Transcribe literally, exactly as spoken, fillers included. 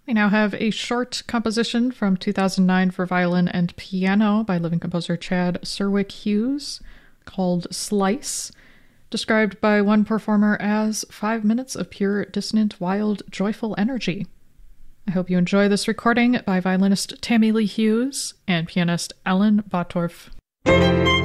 We now have a short composition from two thousand nine for violin and piano by living composer Chad Serwick-Hughes called Slice, described by one performer as five minutes of pure, dissonant, wild, joyful energy. I hope you enjoy this recording by violinist Tammy Lee Hughes and pianist Ellen Bottorff.